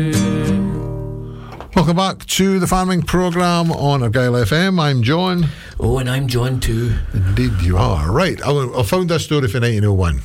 Welcome back to the farming programme on Argyle FM. I'm John. Oh, and I'm John too. Indeed you are. Right, I found this story for 1901.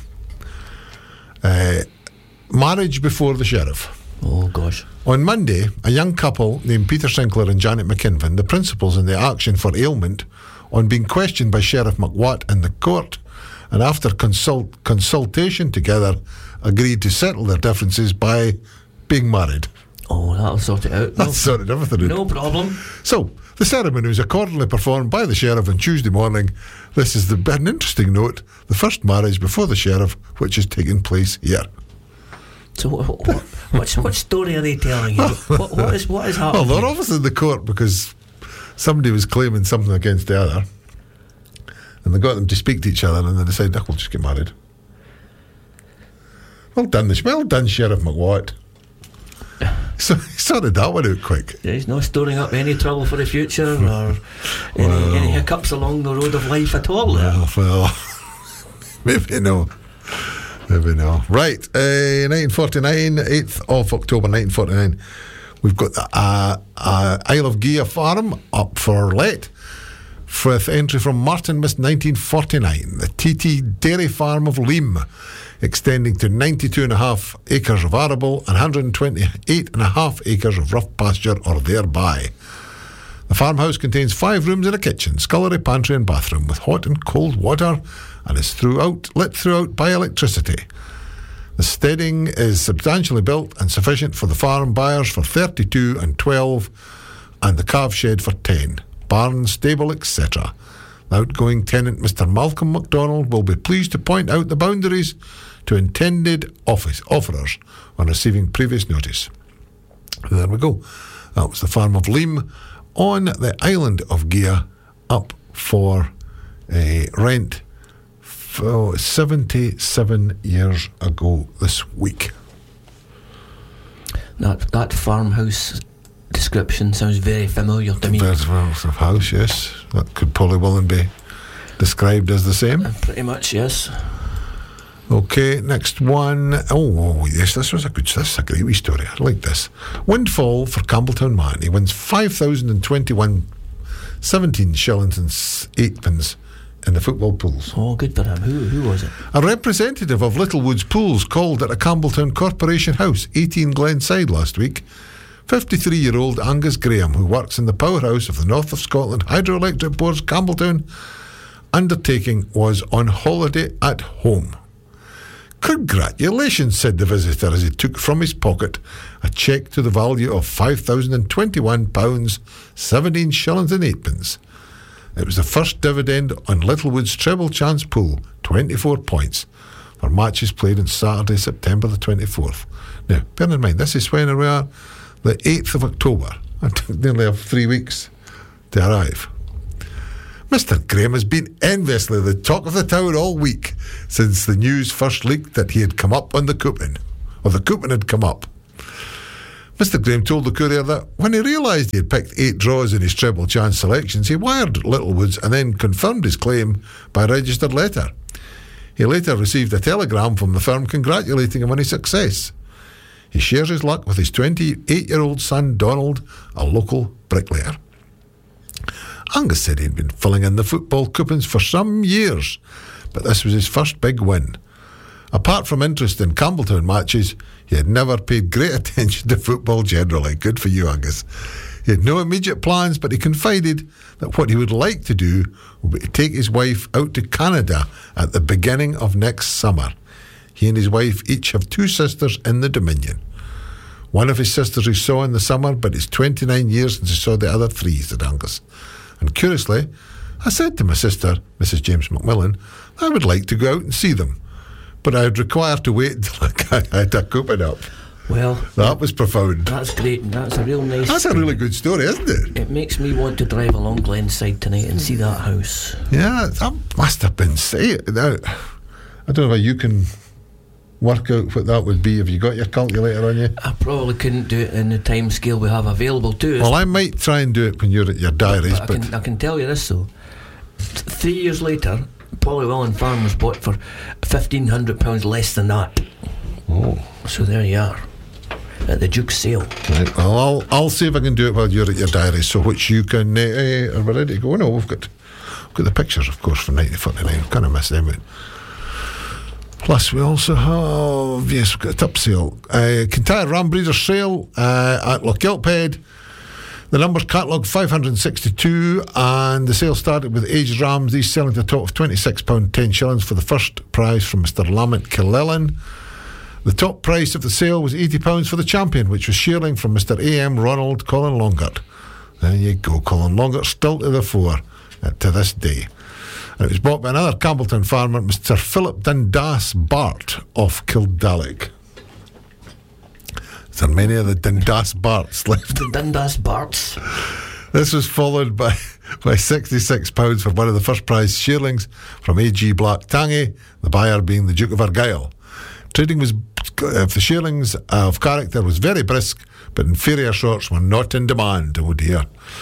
Marriage before the sheriff. Oh, gosh. On Monday, a young couple named Peter Sinclair and Janet McKinvan, the principals in the action for ailment, on being questioned by Sheriff McWatt in the court, and after consultation together, agreed to settle their differences by being married. Oh, that'll sort it out. That sorted everything out. No problem. So, the ceremony was accordingly performed by the sheriff on Tuesday morning. This is an interesting note, the first marriage before the sheriff, which is taking place here. So, what story are they telling you? What is happening? Well, they're obviously in the court because somebody was claiming something against the other, and they got them to speak to each other, and then they said, "Look, we'll just get married." Well done, Sheriff McWatt. So he sorted that one out quick. Yeah, he's not storing up any trouble for the future or any hiccups along the road of life at all. Well, maybe no. Right, 1949, 8th of October 1949. We've got the Isle of Gia farm up for let, with entry from Martinmas 1949. The TT Dairy Farm of Leam, extending to 92.5 acres of arable and 128.5 acres of rough pasture or thereby. The farmhouse contains 5 rooms and a kitchen, scullery, pantry and bathroom with hot and cold water, and is lit throughout by electricity. The steading is substantially built and sufficient for the farm buyers for 32 and 12, and the calf shed for 10, barn, stable, etc. The outgoing tenant, Mr. Malcolm MacDonald, will be pleased to point out the boundaries to intended offerers on receiving previous notice. There we go. That was the farm of Leam on the island of Gia, up for a rent 77 years ago this week. That farmhouse description sounds very familiar to me. There's a house, yes. That could probably well be described as the same. Pretty much, yes. Okay, next one. Oh yes, this is a great wee story. I like this. Windfall for Campbelltown man. He wins 5,021 17 shillings and 8pence in the football pools. Oh, good for him. Who was it? A representative of Littlewoods Pools called at a Campbelltown Corporation house, 18 Glenside, last week. 53-year-old Angus Graham, who works in the powerhouse of the North of Scotland Hydroelectric Board's Campbelltown undertaking, was on holiday at home. "Congratulations," said the visitor as he took from his pocket a cheque to the value of £5,021, 17 shillings and 8pence. It was the first dividend on Littlewood's treble chance pool, 24 points, for matches played on Saturday, September the 24th. Now, bear in mind, this is when we are the 8th of October. I nearly have 3 weeks to arrive. Mr. Graham has been enviously the talk of the town all week since the news first leaked that he had come up on the coupon, or the coupon had come up. Mr. Graham told the Courier that when he realised he had picked 8 draws in his treble chance selections, he wired Littlewoods and then confirmed his claim by registered letter. He later received a telegram from the firm congratulating him on his success. He shares his luck with his 28-year-old son Donald, a local bricklayer. Angus said he'd been filling in the football coupons for some years, but this was his first big win. Apart from interest in Campbelltown matches, he had never paid great attention to football generally. Good for you, Angus. He had no immediate plans, but he confided that what he would like to do would be to take his wife out to Canada at the beginning of next summer. He and his wife each have 2 sisters in the Dominion. One of his sisters he saw in the summer, but it's 29 years since he saw the other 3, said Angus. And curiously, I said to my sister, Mrs. James McMillan, I would like to go out and see them, but I would require to wait until I had a coupon up. Well, that was profound. That's great, and that's a real nice... That's a really good story, isn't it? It makes me want to drive along Glenside tonight and see that house. Yeah, that must have been... Now, I don't know if you can work out what that would be. Have you got your calculator on you? I probably couldn't do it in the time scale we have available to us. Well, I might try and do it when you're at your diaries, but I can tell you this though. 3 years later, Polywellen Farm was bought for £1,500 less than that. Oh. So there you are. at the Duke's sale. Right, well, I'll see if I can do it while you're at your diary, so which you can. Are we ready to go? No, we've got the pictures, of course, from 1949. Kind of missed them out. Plus, we also have, yes, we've got a tip sale. Kintyre Ram Breeders' Sale at Lochgilphead. The numbers catalogued 562, and the sale started with aged rams, these selling to a top of £26, 10 shillings for the first prize from Mr. Lamont Killellan. The top price of the sale was £80 for the champion, which was shearling from Mr. A.M. Ronald Colin Longert. There you go, Colin Longert, still to the fore to this day. And it was bought by another Campbelltown farmer, Mr. Philip Dundas Bart of Kildalloch. There are many of the Dundas Barts left. The Dundas Barts. This was followed by £66 for one of the first prize shearlings from A.G. Black Tangy, the buyer being the Duke of Argyll. Trading was of the shearlings of character was very brisk, but inferior sorts were not in demand. Oh dear.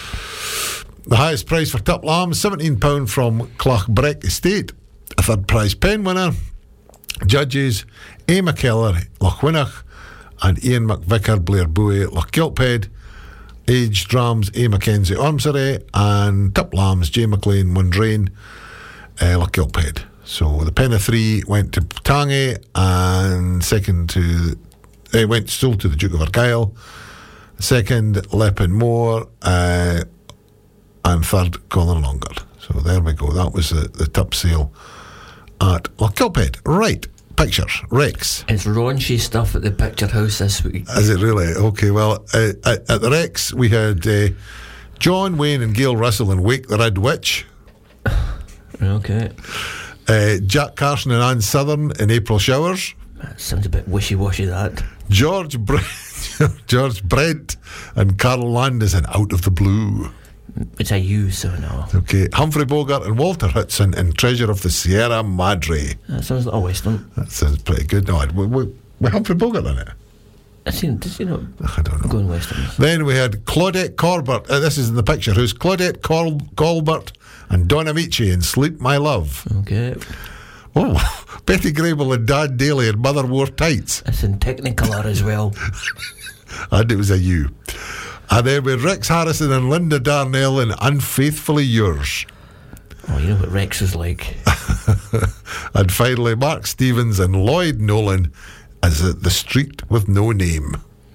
The highest price for tip lambs, £17 from Clachbreck Estate. A third prize pen winner. Judges A. McKellar, Lochwinnoch, and Ian McVicker, Blair Bowie, Lochgilphead. Aged rams, A. Mackenzie, Ormsbury, and tip lambs, J. McLean, Mundrain, Lochgilphead. So the pen of 3 went to Tangy, and second to went still to the Duke of Argyll. Second, Leppin Moore, and third, Colin Longert. So there we go. That was the tip sale at Lochgilphead. Right. Pictures. Rex. It's raunchy stuff at the Picture House this week. Is it really? Okay, well, at the Rex, we had John Wayne and Gail Russell in Wake the Red Witch. Okay. Jack Carson and Ann Southern in April Showers. That sounds a bit wishy-washy, that. George Brent and Carol Landis in Out of the Blue. It's a you, so no. Okay. Humphrey Bogart and Walter Hudson in Treasure of the Sierra Madre. That sounds like a Western. That sounds pretty good. No, with Humphrey Bogart in it. Does he not? I don't know. Going Western. Then we had Claudette Corbett. This is in the picture. Who's Claudette Colbert and Don Amici in Sleep My Love. Okay. Oh, Betty Grable and Dad Daly in Mother Wore Tights. It's in Technicolor as well. And it was a you. And then we had Rex Harrison and Linda Darnell in Unfaithfully Yours. Oh, you know what Rex is like. And finally, Mark Stevens and Lloyd Nolan as The Street with No Name.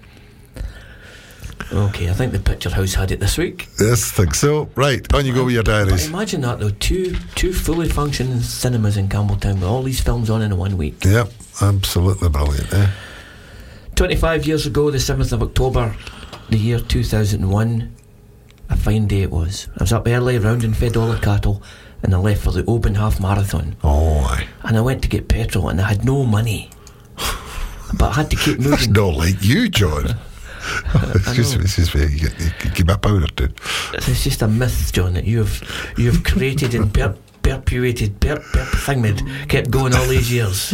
Okay, I think the Picture House had it this week. Yes, I think so. Right, on you go with your diaries. Imagine that though, two fully functioning cinemas in Campbelltown with all these films on in 1 week. Yep, absolutely brilliant. 25 years ago, the 7th of October, the year 2001, a fine day it was. I was up early, rounding fed all the cattle, and I left for the Oban Half Marathon. Oh, aye. And I went to get petrol, and I had no money. But I had to keep moving. That's not like you, John. Excuse me, you keep my powder too. It's just a myth, John, that you have created and perpetuated, kept going all these years.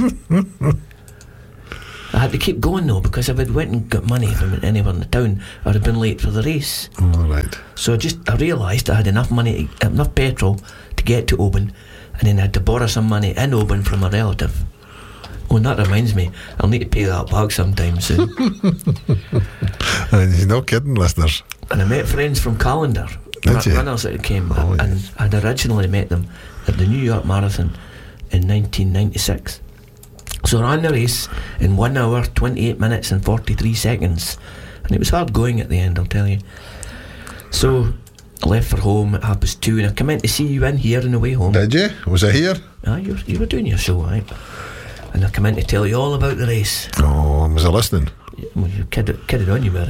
I had to keep going though, because if I'd went and got money from anywhere in the town, I'd have been late for the race. All right. So I realised I had enough money, enough petrol to get to Oban, and then I had to borrow some money in Oban from a relative. Oh, and that reminds me, I'll need to pay that back sometime soon. And you're not kidding, listeners. And I met friends from Callander, runners that came, and I'd originally met them at the New York Marathon in 1996. So I ran the race in 1 hour, 28 minutes and 43 seconds. And it was hard going at the end, I'll tell you. So I left for home at 2:30, and I came in to see you in here on the way home. Did you? Was I here? You were doing your show, right? And I come in to tell you all about the race. Oh, was I listening? Well, you kidded on, you were.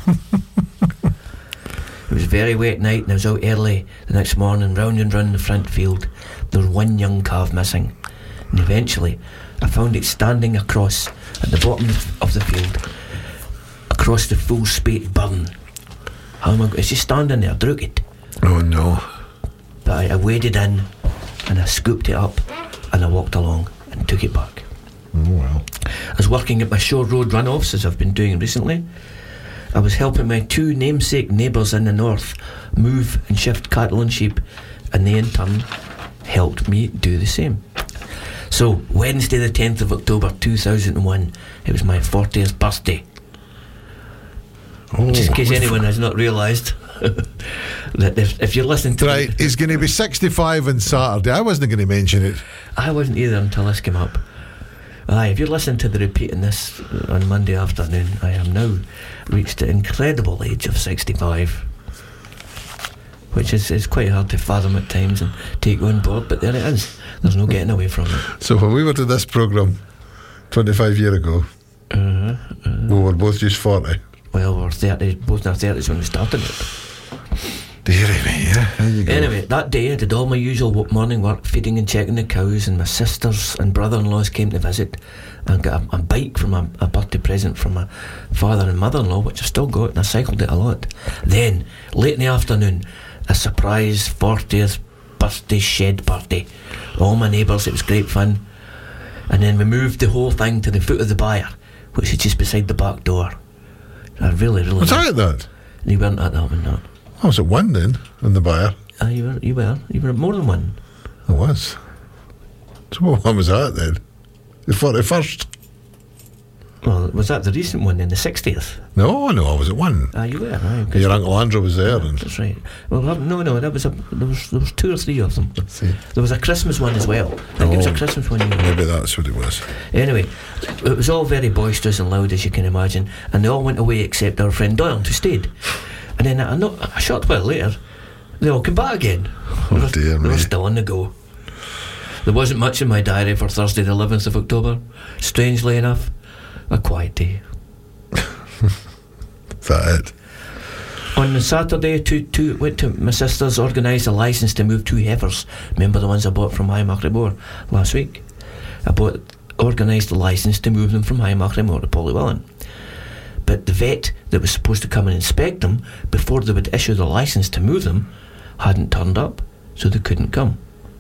It was a very wet night, and I was out early the next morning, round and round the front field. There was one young calf missing, and eventually I found it standing across at the bottom of the field, across the full spate burn. How am I? It's just standing there, drooked. Oh no! But I waded in, and I scooped it up, and I walked along and took it back. Oh well. I was working at my Shore Road runoffs, as I've been doing recently. I was helping my 2 namesake neighbours in the north move and shift cattle and sheep, and they in turn helped me do the same. So, Wednesday the 10th of October 2001, it was my 40th birthday. Just in case anyone has not realised that if you're listening to right, he's going to be 65 on Saturday. I wasn't going to mention it. I wasn't either until this came up. If you're listening to the repeat in this on Monday afternoon, I am now reached the incredible age of 65, which is quite hard to fathom at times and take on board, but there it is. There's no getting away from it. So when we were to this programme 25 years ago, we were both just 40. Well, we're 30, both in our 30s when we started it. Deary me, yeah. There you go. Anyway, that day I did all my usual morning work, feeding and checking the cows, and my sisters and brother-in-laws came to visit, and got a bike from a birthday present from my father and mother-in-law, which I still got, and I cycled it a lot. Then, late in the afternoon, a surprise 40th birthday shed party. All my neighbours, it was great fun. And then we moved the whole thing to the foot of the byre, which is just beside the back door. I really Was I at that? You weren't at that one, no. I was at one then, in the byre. You were at more than one. I was. So what one was that then? The 41st? Well, was that the recent one then, the 60th? No, I was at one. You were, right? Your Uncle Andrew was there. And that's right. Well, no, there was 2 or 3 of them. There was a Christmas one as well. I think it was a Christmas one. Maybe that's what it was. Anyway, it was all very boisterous and loud, as you can imagine, and they all went away except our friend Doyle, who stayed. And then a short while later, they all came back again. They were still on the go. There wasn't much in my diary for Thursday the 11th of October. Strangely enough, a quiet day. Is that it? On the Saturday, went to my sister's, organised a licence to move 2 heifers. Remember the ones I bought from High Machrie last week? I organised a licence to move them from High Machrie to Polywillan. But the vet that was supposed to come and inspect them before they would issue the licence to move them hadn't turned up, so they couldn't come.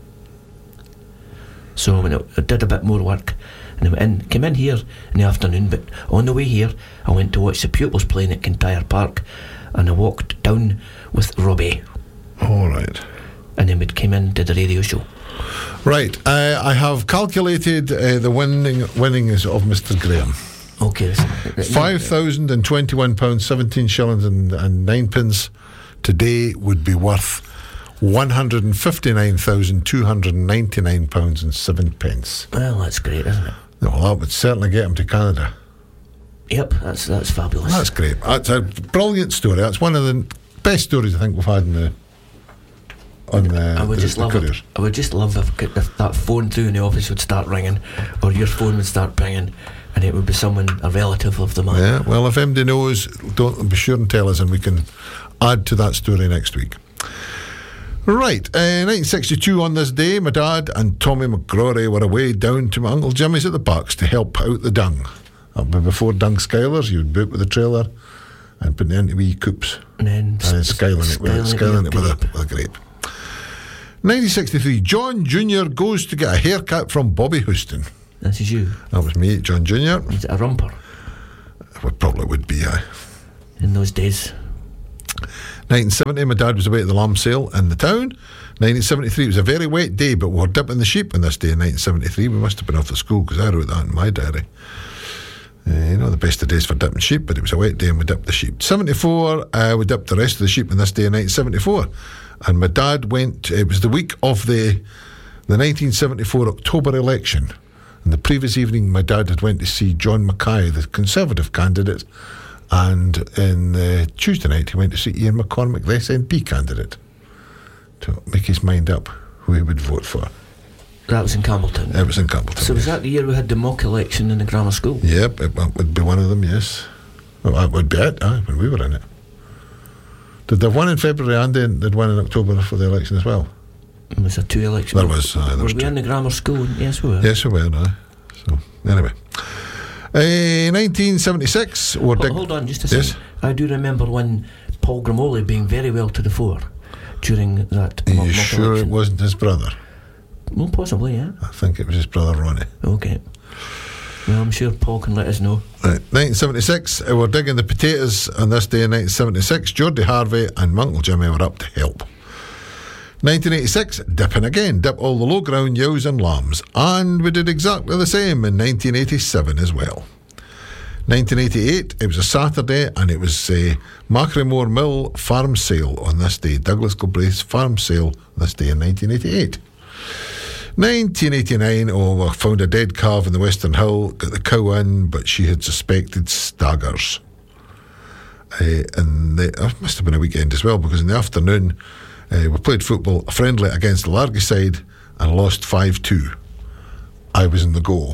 So when I did a bit more work, and I came in here in the afternoon, but on the way here I went to watch the pupils playing at Kintyre Park, and I walked down with Robbie. All right. And then we came in to the radio show. Right, I have calculated the winnings of Mr. Graham. Okay. £5,021, 17 shillings and 9 pence today would be worth £159,299 and 7 pence. Well, that's great, isn't it? Well, that would certainly get him to Canada. Yep, that's fabulous. That's great. That's a brilliant story. That's one of the best stories I think we've had I would just love if that phone through in the office would start ringing, or your phone would start pinging, and it would be a relative of the man. Yeah, well, if MD knows, don't be sure and tell us, and we can add to that story next week. Right, 1962 on this day, my dad and Tommy McGrory were away down to my Uncle Jimmy's at the Parks to help out the dung. Before dung skylers, you would boot with the trailer and put it into wee coops, and then skyling it with a grape. 1963, John Jr. goes to get a haircut from Bobby Houston. This is you. That was me, John Jr. Was it a romper? It probably would be, aye. In those days. 1970, my dad was away at the lamb sale in the town. 1973, it was a very wet day, but we were dipping the sheep on this day in 1973. We must have been off at school, because I wrote that in my diary. The best of days for dipping sheep, but it was a wet day and we dipped the sheep. 74, we dipped the rest of the sheep on this day in 1974. And my dad went, it was the week of the 1974 October election. And the previous evening, my dad had went to see John Mackay, the Conservative candidate, and in Tuesday night he went to see Ian McCormick, the SNP candidate, to make his mind up who he would vote for. That was in Campbelltown. It was in Campbelltown. So was that the year we had the mock election in the grammar school? Yep, it would be one of them, yes. Well, that would be it, when we were in it. Did they have one in February and then they'd one in October for the election as well? Was there 2 elections? There was. Were we in the grammar school? Yes, we were. Yes, we were. So, anyway. 1976. Hold on just a second. Yes? I do remember when Paul Gramoli being very well to the fore during that mock election. Are you sure it wasn't his brother? Well, possibly, yeah. I think it was his brother Ronnie. Okay. Well, I'm sure Paul can let us know. Right, 1976, we're digging the potatoes on this day in 1976. Geordie Harvey and my Uncle Jimmy were up to help. 1986, dipping again. Dip all the low ground ewes and lambs. And we did exactly the same in 1987 as well. 1988, it was a Saturday, and it was Macrymore Mill farm sale on this day. Douglas Galbraith's farm sale on this day in 1988. 1989, I found a dead calf in the Western Hill, got the cow in, but she had suspected staggers. And it must have been a weekend as well, because in the afternoon we played football, a friendly against Largyside, and lost 5-2. I was in the goal.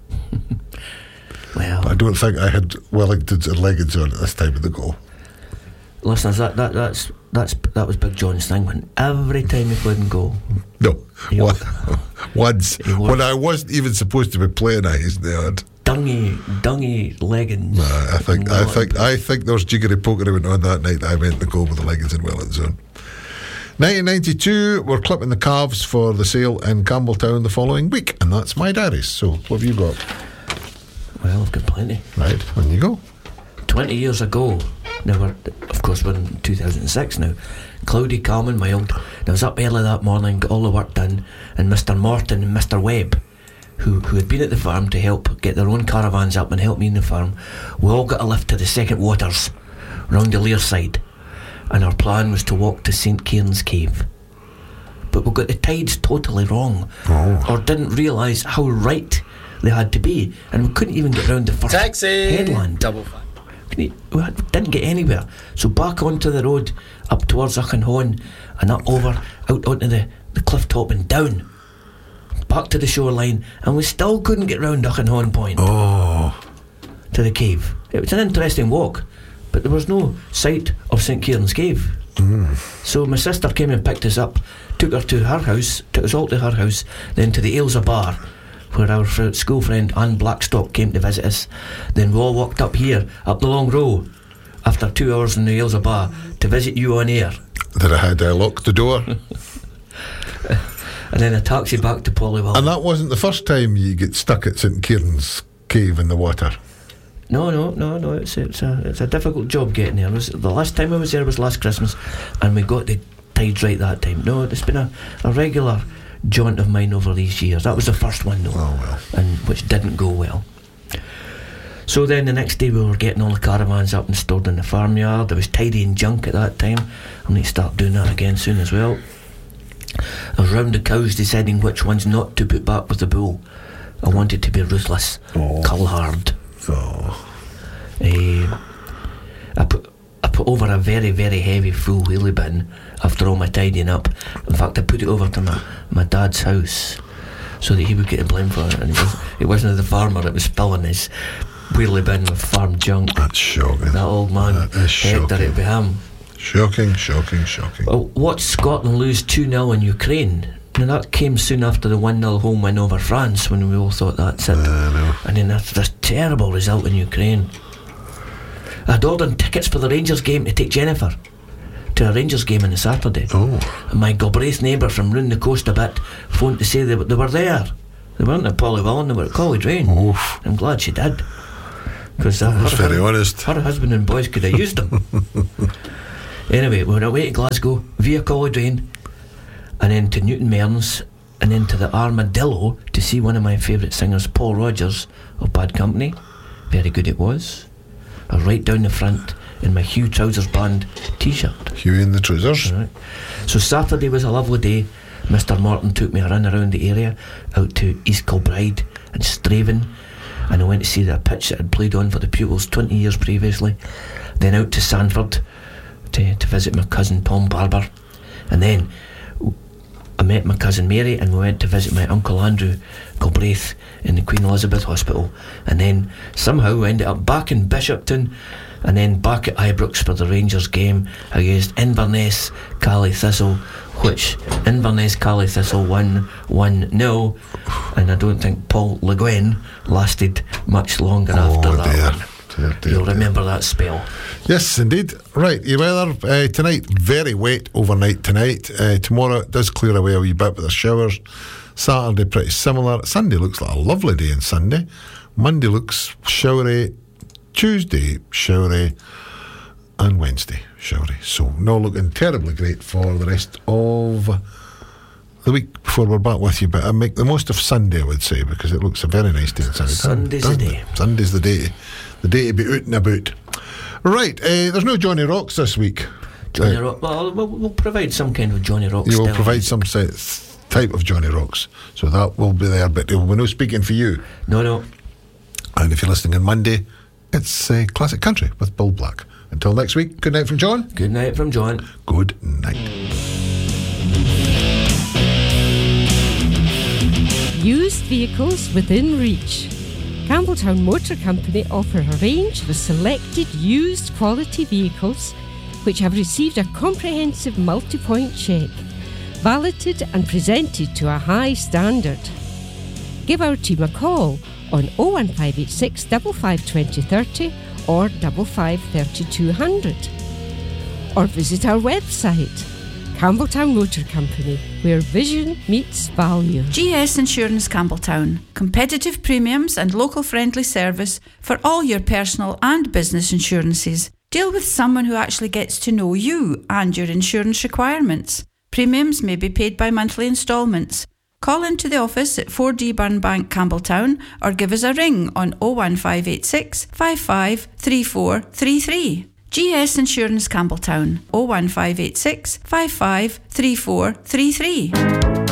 Well, I don't think I had Wellingtons and leggings on at this time of the goal. Listeners, that was Big John's thing. When every time he played in goal, no, once when I wasn't even supposed to be playing, I used the odd dungy leggings. I think there was jiggery pokery went on that night. I went to go with the leggings in Wellington zone. 1992, we're clipping the calves for the sale in Campbelltown the following week, and that's my diaries. So, what have you got? Well, I've got plenty. Right, when you go. 20 years ago, now we're in 2006 now. Cloudy, calm and mild. I was up early that morning, got all the work done, and Mr. Morton and Mr. Webb, who had been at the farm to help get their own caravans up and help me in the farm, we all got a lift to the second waters round the Lear side, and our plan was to walk to St. Kieran's Cave. But we got the tides totally wrong, or didn't realise how right they had to be, and we couldn't even get round the first headland. We didn't get anywhere, so back onto the road up towards Auchenhone, and up over out onto the cliff top and down back to the shoreline, and we still couldn't get round Auchenhone Point to the cave. It was an interesting walk, but there was no sight of St. Kieran's Cave. So my sister came and picked us up, took us all to her house, then to the Ailsa Bar, where our school friend Anne Blackstock came to visit us. Then we all walked up here, up the long row, after 2 hours in the Ailsa Bar, to visit you on air. That I had locked the door. And then a taxi back to Polywell. And that wasn't the first time you get stuck at St. Kieran's Cave in the water. No. It's a difficult job getting there. The last time I was there was last Christmas, and we got the tides right that time. No, it's been a regular jaunt of mine over these years. That was the first one though, and which didn't go well. So then the next day we were getting all the caravans up and stored in the farmyard. There was tidying junk at that time. I need to start doing that again soon as well. I was round the cows deciding which ones not to put back with the bull. I wanted to be ruthless, cull hard. I put over a very, very heavy full wheelie bin after all my tidying up. In fact, I put it over to my dad's house so that he would get the blame for it. And it wasn't the farmer, it was filling his wheelie bin with farm junk. That's shocking. That old man, Hector, it'd be him. Shocking. Well, watched Scotland lose 2-0 in Ukraine. Now that came soon after the 1-0 home win over France, when we all thought that's it. And then after this terrible result in Ukraine, I'd ordered tickets for the Rangers game to take Jennifer to a Rangers game on the Saturday. And my Galbraith neighbour from round the coast a bit phoned to say they were there. They weren't at Polywell, they were at Colley Drain. I'm glad she did, because that's very honest. Her husband and boys could have used them. Anyway, we went away to Glasgow via Colley Drain, and then to Newton Mearns, and then to the Armadillo to see one of my favourite singers, Paul Rogers of Bad Company. Very good it was. I was right down the front in my Hugh Trousers Band t-shirt. Hugh in the trousers. Right. So Saturday was a lovely day. Mr. Morton took me a run around the area, out to East Kilbride and Straven, and I went to see the pitch that had played on for the pupils 20 years previously. Then out to Sanford to visit my cousin Tom Barber, and then I met my cousin Mary, and we went to visit my uncle Andrew Galbraith in the Queen Elizabeth Hospital, and then somehow we ended up back in Bishopton, and then back at Ibrox for the Rangers game against Inverness Cally Thistle, which Inverness Cally Thistle won 1-0, and I don't think Paul Le Guen lasted much longer after that one. You'll remember that spell. Yes, indeed. Right, your weather tonight, very wet overnight tonight. Tomorrow it does clear away a wee bit with the showers. Saturday pretty similar. Sunday looks like a lovely day on Sunday. Monday looks showery. Tuesday showery. And Wednesday showery. So not looking terribly great for the rest of the week before we're back with you, but I make the most of Sunday, I would say, because it looks a very nice day on Sunday. Sunday's the day. Sunday's the day to be out and about. Right, there's no Johnny Rocks this week. Johnny Rock. Well, we'll provide some kind of Johnny Rocks. You will provide some type of Johnny Rocks, so that will be there, but we're not speaking for you. No. And if you're listening on Monday, it's Classic Country with Bill Black. Until next week, good night from John. Good night from John. Good night. Used vehicles within reach. Campbelltown Motor Company offer a range of selected used quality vehicles which have received a comprehensive multi-point check, validated and presented to a high standard. Give our team a call on 01586 55 20 30 or 55 3200, or visit our website, Campbelltown Motor Company, where vision meets value. GS Insurance Campbelltown. Competitive premiums and local friendly service for all your personal and business insurances. Deal with someone who actually gets to know you and your insurance requirements. Premiums may be paid by monthly instalments. Call into the office at 4D Burnbank, Campbelltown, or give us a ring on 01586 55 3433. GS Insurance Campbelltown, 01586 55 3433.